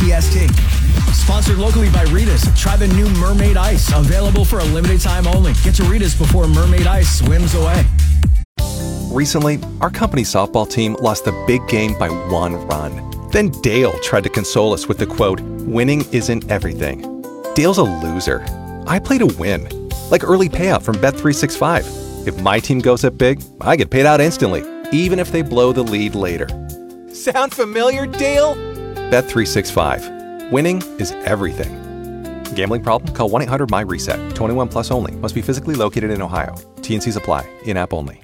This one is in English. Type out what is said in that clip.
Sponsored locally by Rita's. Try the new Mermaid Ice. Available for a limited time only. Get to Rita's before Mermaid Ice swims away. Recently, our company softball team lost the big game by 1 run. Then Dale tried to console us with the quote, "Winning isn't everything." Dale's a loser. I play to win. Like early payout from Bet365. If my team goes up big, I get paid out instantly, even if they blow the lead later. Sound familiar, Dale? Bet365. Winning is everything. Gambling problem? Call 1-800-MY-RESET. 21 plus only. Must be physically located in Ohio. T&Cs apply. In-app only.